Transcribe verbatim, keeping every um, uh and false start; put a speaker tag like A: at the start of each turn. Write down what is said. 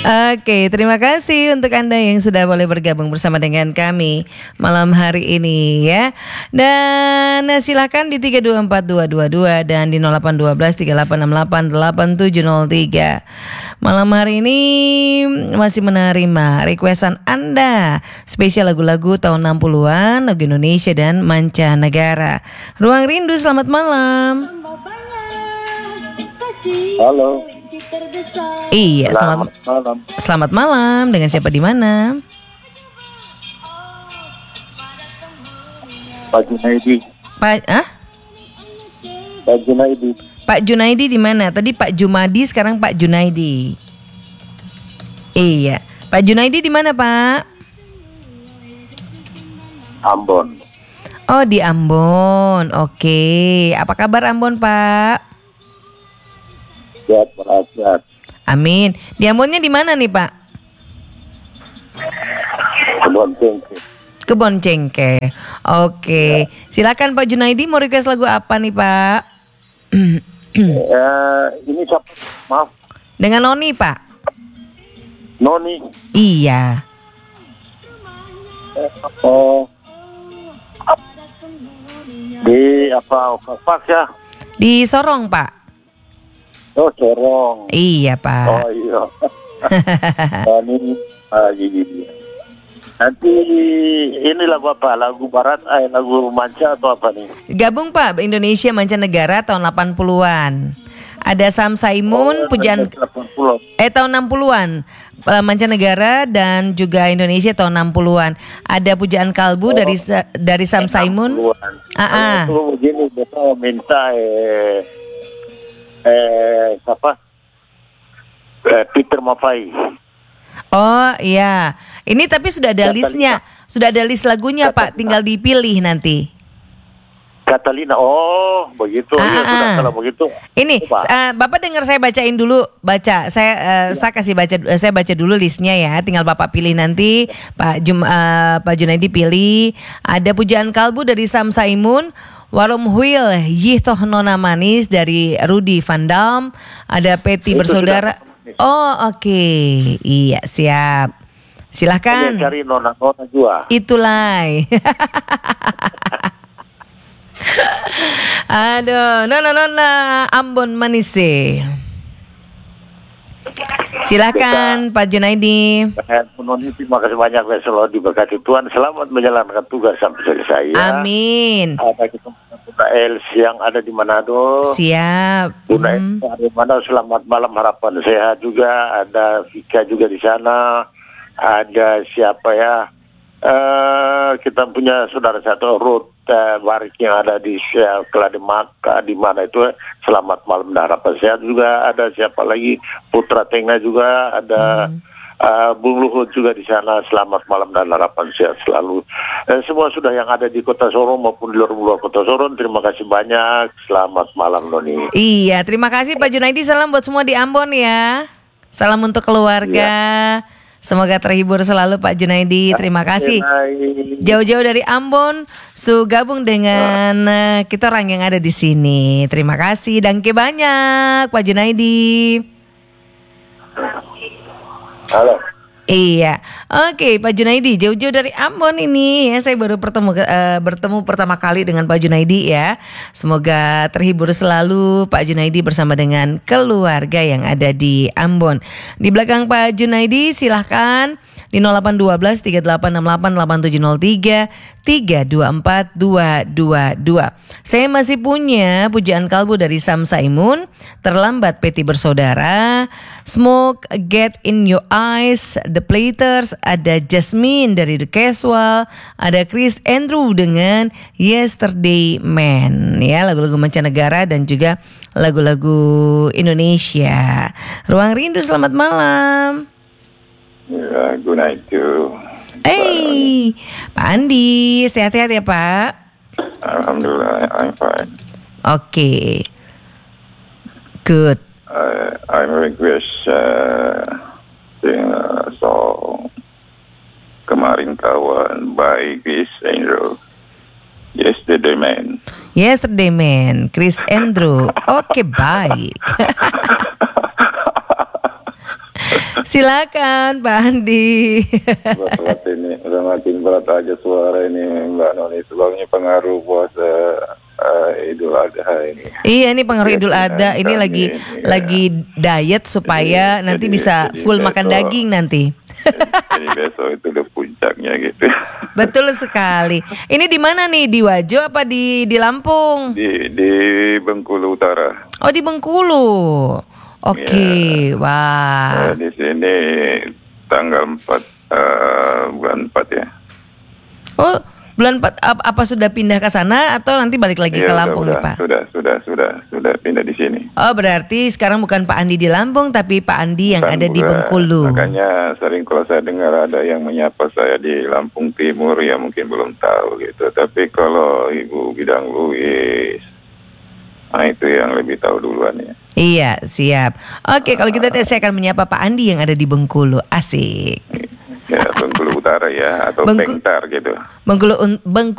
A: Oke, terima kasih untuk Anda yang sudah boleh bergabung bersama dengan kami malam hari ini ya. Dan silakan di tiga dua empat dua dua dua dan di nol delapan satu dua tiga delapan enam delapan delapan tujuh nol tiga. Malam hari ini masih menerima requestan Anda, spesial lagu-lagu tahun enam puluhan, lagu Indonesia dan mancanegara. Ruang Rindu, selamat malam.
B: Halo.
A: Iya, selamat,
B: selamat malam.
A: Selamat malam. Dengan siapa di mana?
B: Pak Junaidi.
A: Pak, ah?
B: Pak Junaidi.
A: Pak Junaidi di mana? Tadi Pak Jumadi, sekarang Pak Junaidi. Iya, Pak Junaidi di mana, Pak?
B: Ambon.
A: Oh, di Ambon. Oke. Apa kabar Ambon, Pak?
B: Sehat walafiat.
A: Amin. Di Ambonnya di mana nih, Pak?
B: Kebon Cengke.
A: Kebon Cengke. Oke. Ya. Silakan Pak Junaidi, mau request lagu apa nih, Pak?
B: eh, ini siapa? Maaf.
A: Dengan Noni, Pak.
B: Noni.
A: Iya.
B: Oh. Di apa? Pas ya?
A: Di Sorong, Pak.
B: Oh, Sorong.
A: Iya, Pak.
B: Oh, iya. Oh, ini ah, iya, iya. Nanti ini lagu apa? Lagu barat, eh, lagu manca atau apa nih?
A: Gabung, Pak, Indonesia mancanegara tahun delapan puluhan. Ada Sam Saimun, oh, pujaan delapan puluh. Eh tahun enam puluhan. Mancanegara dan juga Indonesia tahun enam puluhan. Ada Pujaan Kalbu oh, dari dari Sam Saimun. Ah, ah.
B: Itu begini, betul minta eh eh siapa? Eh, Peter Maffay.
A: Oh iya, ini tapi sudah ada Catalina. Listnya, sudah ada list lagunya Catalina. Pak, tinggal dipilih nanti.
B: Catalina, oh begitu,
A: ah,
B: ya
A: ah.
B: sudah kalau begitu.
A: Ini uh, Bapak dengar saya bacain dulu, baca, saya uh, ya. saya kasih baca, saya baca dulu listnya ya, tinggal Bapak pilih nanti, Pak Jum, uh, Pak Junaidi pilih. Ada Pujaan Kalbu dari Sam Saimun. Warum Huil Yih Toh Nona Manis dari Rudy Van Dam. Ada Peti Itu Bersaudara. Sudah. Oh oke, okay. Iya siap. Silahkan.
B: Saya cari Nona Nona juga.
A: Itulah. Aduh, Nona Nona Ambon Manise. Silakan Pak Junaidi.
B: Noni, terima kasih banyak ya, selalu diberkati Tuhan. Selamat menjalankan tugas sampai selesai ya.
A: Amin.
B: Ada kita Bunda Els yang ada di Manado.
A: Siap.
B: Bunda
A: hmm.
B: Els di Manado, selamat malam, harapan sehat juga. Ada Vika juga di sana. Ada siapa ya? Uh, kita punya saudara satu Ruth uh, Barik yang ada di uh, Klademaka di mana itu. Selamat malam dan harapan sehat juga. Ada siapa lagi? Putra Tengah juga ada. Hmm. Uh, Bung Luhut juga di sana. Selamat malam dan harapan sehat selalu. Dan semua sudah yang ada di Kota Sorong maupun di luar luar Kota Sorong. Terima kasih banyak. Selamat malam Noni.
A: Iya, terima kasih Pak Junaidi. Salam buat semua di Ambon ya. Salam untuk keluarga. Iya. Semoga terhibur selalu Pak Junaidi. Terima kasih. Jauh-jauh dari Ambon, su gabung dengan uh, kita orang yang ada di sini. Terima kasih. Dangke banyak Pak Junaidi.
B: Halo.
A: Iya, oke Pak Junaidi, jauh-jauh dari Ambon ini ya, saya baru bertemu uh, bertemu pertama kali dengan Pak Junaidi ya. Semoga terhibur selalu Pak Junaidi bersama dengan keluarga yang ada di Ambon. Di belakang Pak Junaidi silahkan di nol delapan satu dua tiga delapan enam delapan delapan tujuh nol tiga tiga dua empat dua dua dua. Saya masih punya Pujaan Kalbu dari Sam Saimun, Terlambat Peti Bersaudara, Smoke Get in Your Eyes, The Platers, ada Jasmine dari The Casual, ada Chris Andrew dengan Yesterday Man, ya lagu-lagu mancanegara dan juga lagu-lagu Indonesia. Ruang Rindu, selamat malam.
B: Ya, good night too.
A: Hey, Pak Andi, sehat-sehat ya Pak?
B: Alhamdulillah, I'm fine.
A: Oke, okay. Good.
B: Uh, I'm request uh, sing a song Kemarin Kawan by Chris Andrew. Yesterday Man.
A: Yesterday Man, Chris Andrew. Oke, okay, baik. Silakan Pak Andi.
C: Berat ini, udah makin berat aja suara ini Mbak Noni. Sebabnya pengaruh puasa uh, Idul Adha ini.
A: Iya, ini pengaruh Idul Adha. Ini
C: Kami,
A: lagi
C: ya.
A: lagi diet supaya
C: Jadi-
A: nanti
C: jadi-
A: bisa
C: jadi
A: full makan
C: besok-
A: daging nanti.
C: Jadi besok itu udah puncaknya gitu.
A: Betul sekali. Ini di mana nih? Di Wajo apa di di Lampung?
C: Di di Bengkulu Utara.
A: Oh, di Bengkulu. Oke, wah.
C: Eh, di sini tanggal empat eh, bulan empat ya.
A: Oh, bulan empat ap- apa sudah pindah ke sana atau nanti balik lagi ke
C: Iya,
A: Lampung
C: sudah,
A: nih, Pak?
C: Sudah, sudah, sudah, sudah pindah di sini.
A: Oh, berarti sekarang bukan Pak Andi di Lampung tapi Pak Andi yang
C: Bukan,
A: ada di
C: bukan.
A: Bengkulu.
C: Makanya sering kalau saya dengar ada yang menyapa saya di Lampung Timur ya mungkin belum tahu gitu. Tapi kalau Ibu Bidang Luis, nah itu yang lebih tahu duluan ya.
A: Iya, siap. Oke, kalau gitu saya akan menyapa Pak Andi yang ada di Bengkulu. Asik.
C: Ya Bengkulu Utara ya atau
A: Bengku-
C: Pengtar gitu.
A: Bengkulu un- Bengkulu